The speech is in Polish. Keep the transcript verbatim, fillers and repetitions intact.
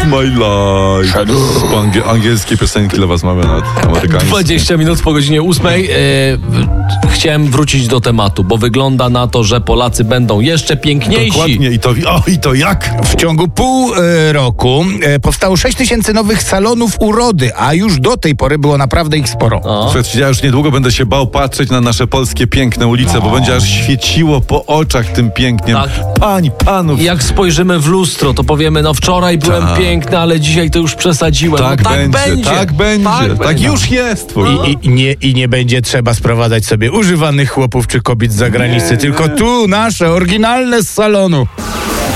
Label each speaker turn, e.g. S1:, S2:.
S1: my life. Po angie- angielskie piosenki dla was mamy, nawet amerykańskie.
S2: dwadzieścia minut po godzinie ósmej. E, chciałem wrócić do tematu, bo wygląda na to, że Polacy będą jeszcze piękniejsi.
S1: Dokładnie. I to, o, i to jak?
S3: W ciągu pół e, roku e, powstało sześć tysięcy nowych salonów urody, a już do tej pory było naprawdę ich sporo.
S2: O.
S1: Słuchajcie, ja już niedługo będę się bał patrzeć na nasze polskie piękne ulice, bo będzie aż świeciło po oczach tym pięknym.
S2: Tak.
S1: Pań, panów.
S2: Jak spojrzymy w lustro, to powiemy, no wczoraj byłem
S1: Tak.
S2: piękny, ale dzisiaj to już przesadziłem.
S1: Tak,
S2: no, tak
S1: będzie,
S2: będzie,
S1: tak będzie, tak,
S2: będzie.
S1: już jest.
S3: I, i, nie, I nie będzie trzeba sprowadzać sobie używanych chłopów czy kobiet z zagranicy, tylko tu nasze, oryginalne z salonu.